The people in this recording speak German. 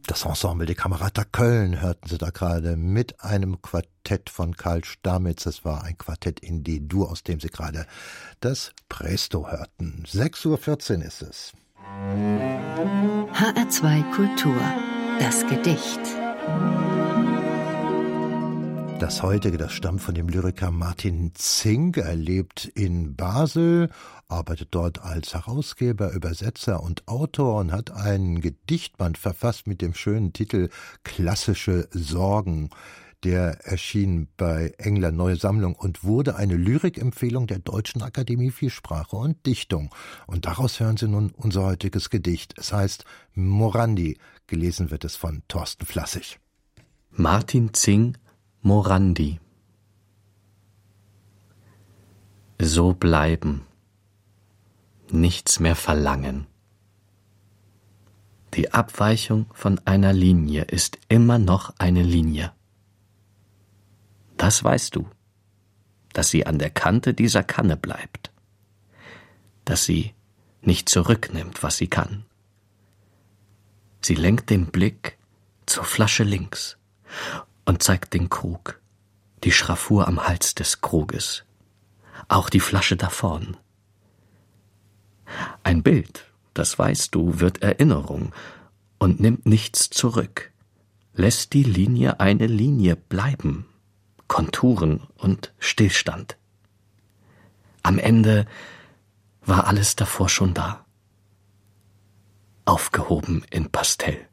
Das Ensemble der Kamerata Köln hörten Sie da gerade mit einem Quartett von Karl Stamitz. Es war ein Quartett in D-Dur, aus dem Sie gerade das Presto hörten. 6:14 Uhr ist es. HR2 Kultur. Das Gedicht. Das heutige, das stammt von dem Lyriker Martin Zink. Er lebt in Basel, arbeitet dort als Herausgeber, Übersetzer und Autor und hat einen Gedichtband verfasst mit dem schönen Titel Klassische Sorgen. Der erschien bei Engler Neue Sammlung und wurde eine Lyrikempfehlung der Deutschen Akademie für Sprache und Dichtung. Und daraus hören Sie nun unser heutiges Gedicht. Es heißt Morandi. Gelesen wird es von Thorsten Flassig. Martin Zink, Morandi. So bleiben, nichts mehr verlangen. Die Abweichung von einer Linie ist immer noch eine Linie. Das weißt du, dass sie an der Kante dieser Kanne bleibt, dass sie nicht zurücknimmt, was sie kann. Sie lenkt den Blick zur Flasche links und zeigt den Krug, die Schraffur am Hals des Kruges, auch die Flasche da vorn. Ein Bild, das weißt du, wird Erinnerung und nimmt nichts zurück, lässt die Linie eine Linie bleiben, Konturen und Stillstand. Am Ende war alles davor schon da, aufgehoben in Pastell.